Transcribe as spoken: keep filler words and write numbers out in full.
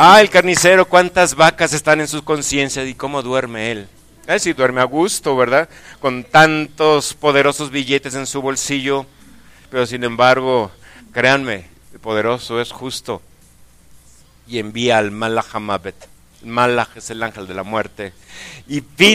Ah, el carnicero, cuántas vacas están en su conciencia y cómo duerme él. Eh, sí, duerme a gusto, ¿verdad? Con tantos poderosos billetes en su bolsillo, pero sin embargo, créanme, el poderoso es justo y envía al Malach Hamabet. El Malach es el ángel de la muerte y pide